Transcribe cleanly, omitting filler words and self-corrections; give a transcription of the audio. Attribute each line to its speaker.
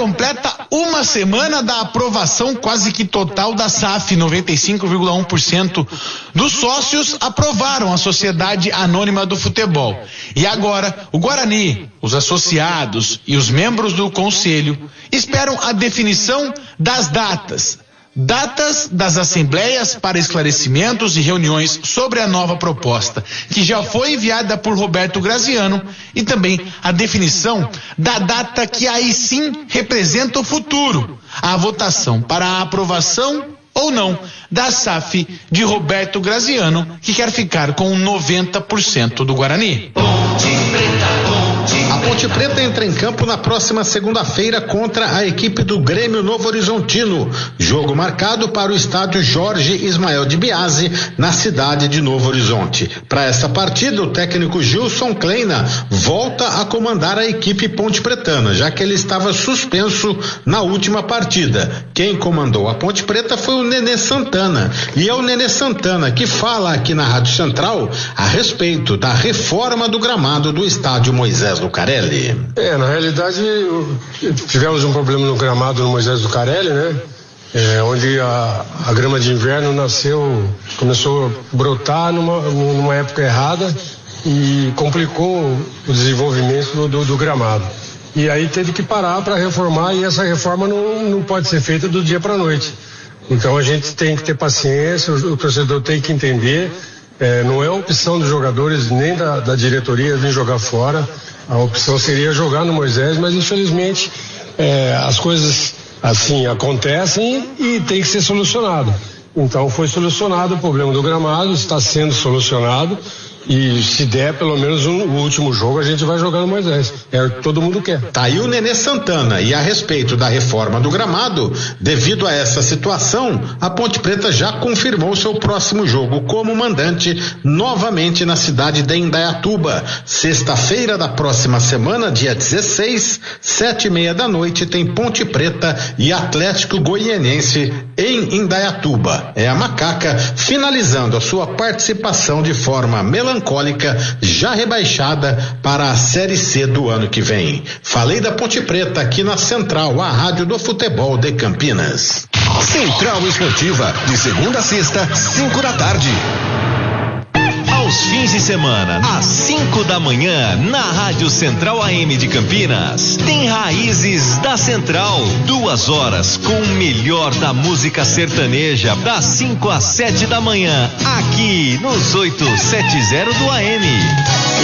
Speaker 1: completa uma semana da aprovação quase que total da SAF. 95,1% dos sócios aprovaram a Sociedade Anônima do Futebol. E agora, o Guarani, os associados e os membros do conselho esperam a definição das datas das assembleias para esclarecimentos e reuniões sobre a nova proposta, que já foi enviada por Roberto Graziano, e também a definição da data que aí sim representa o futuro, a votação para a aprovação ou não da SAF de Roberto Graziano, que quer ficar com 90% do Guarani.
Speaker 2: A Ponte Preta entra em campo na próxima segunda-feira contra a equipe do Grêmio Novo Horizontino. Jogo marcado para o estádio Jorge Ismael de Biasi, na cidade de Novo Horizonte. Para essa partida, o técnico Gilson Kleina volta a comandar a equipe ponte pretana, já que ele estava suspenso na última partida. Quem comandou a Ponte Preta foi o Nenê Santana. E é o Nenê Santana que fala aqui na Rádio Central a respeito da reforma do gramado do estádio Moisés Lucarelli.
Speaker 3: Na realidade, tivemos um problema no gramado no Moisés Lucarelli, né? Onde a grama de inverno começou a brotar numa época errada e complicou o desenvolvimento do gramado. E aí teve que parar para reformar, e essa reforma não pode ser feita do dia para a noite. Então a gente tem que ter paciência, o torcedor tem que entender. Não é opção dos jogadores nem da diretoria vir jogar fora. A opção seria jogar no Moisés, mas infelizmente as coisas assim acontecem e tem que ser solucionado. Então foi solucionado o problema do gramado, está sendo solucionado, e se der pelo menos o último jogo a gente vai jogar no Moisés. É o que todo mundo quer.
Speaker 2: Tá aí o Nenê Santana. E a respeito da reforma do gramado, devido a essa situação, a Ponte Preta já confirmou seu próximo jogo como mandante novamente na cidade de Indaiatuba. Sexta-feira da próxima semana, dia 16, 7:30 da noite, tem Ponte Preta e Atlético Goianiense em Indaiatuba. É a Macaca finalizando a sua participação de forma melancólica, já rebaixada para a Série C do ano que vem. Falei da Ponte Preta aqui na Central, a rádio do futebol de Campinas.
Speaker 4: Central Esportiva, de segunda a sexta, 5 da tarde. Aos fins de semana, às 5 da manhã, na Rádio Central AM de Campinas, tem Raízes da Central. 2 horas com o melhor da música sertaneja, das 5 às 7 da manhã, aqui nos 870 do AM.